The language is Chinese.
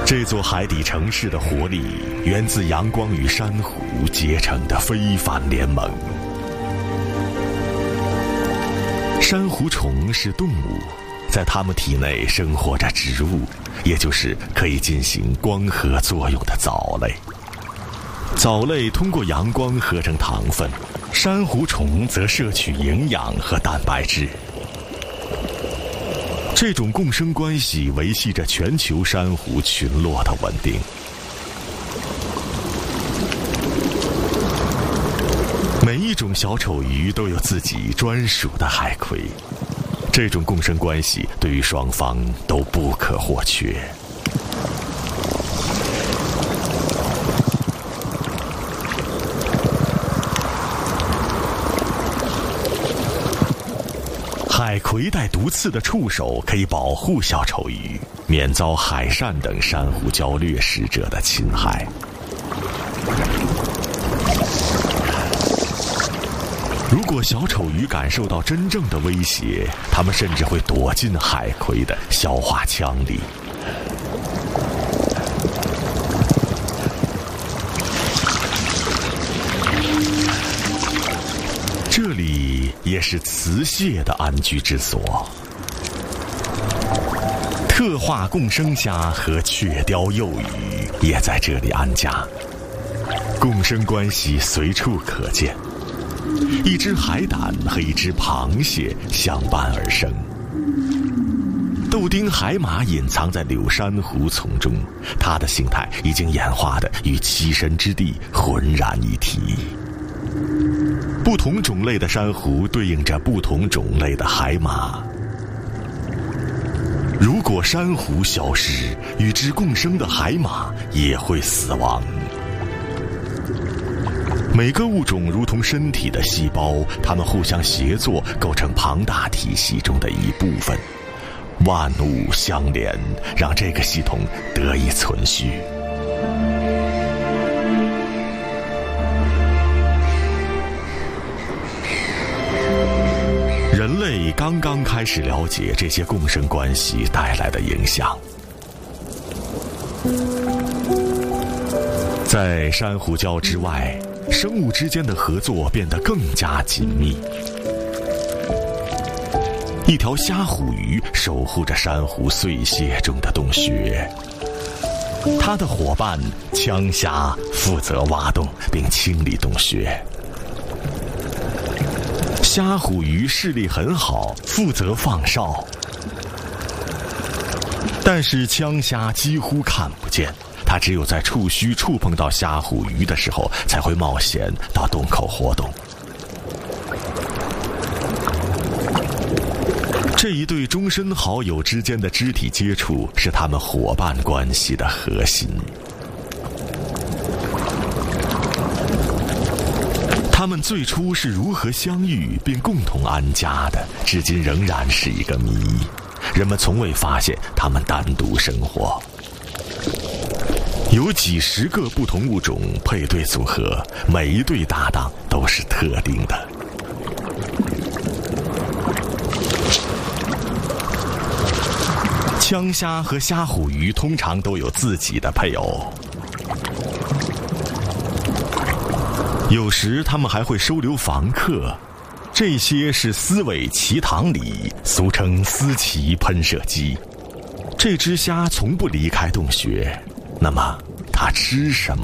这座海底城市的活力源自阳光与珊瑚结成的非凡联盟。珊瑚虫是动物，在它们体内生活着植物，也就是可以进行光合作用的藻类。藻类通过阳光合成糖分，珊瑚虫则摄取营养和蛋白质。这种共生关系维系着全球珊瑚群落的稳定。每一种小丑鱼都有自己专属的海葵，这种共生关系对于双方都不可或缺。海葵带毒刺的触手可以保护小丑鱼，免遭海扇等珊瑚礁掠食者的侵害。如果小丑鱼感受到真正的威胁，它们甚至会躲进海葵的消化腔里。这里也是雌蟹的安居之所。特化共生虾和雀鲷幼鱼也在这里安家，共生关系随处可见。一只海胆和一只螃蟹相伴而生。豆丁海马隐藏在柳珊瑚丛中，它的形态已经演化得与栖身之地浑然一体。不同种类的珊瑚对应着不同种类的海马。如果珊瑚消失，与之共生的海马也会死亡。每个物种如同身体的细胞，它们互相协作，构成庞大体系中的一部分。万物相连，让这个系统得以存续。人类刚刚开始了解这些共生关系带来的影响。在珊瑚礁之外，生物之间的合作变得更加紧密。一条虾虎鱼守护着珊瑚碎屑中的洞穴，它的伙伴枪虾负责挖洞并清理洞穴。虾虎鱼视力很好，负责放哨，但是枪虾几乎看不见，它只有在触须触碰到虾虎鱼的时候，才会冒险到洞口活动。这一对终身好友之间的肢体接触，是他们伙伴关系的核心。他们最初是如何相遇并共同安家的，至今仍然是一个谜。人们从未发现他们单独生活。有几十个不同物种配对组合，每一对搭档都是特定的。枪虾和虾虎鱼通常都有自己的配偶。有时他们还会收留房客，这些是丝尾鳍塘鲤，俗称丝鳍喷射机。这只虾从不离开洞穴，那么它吃什么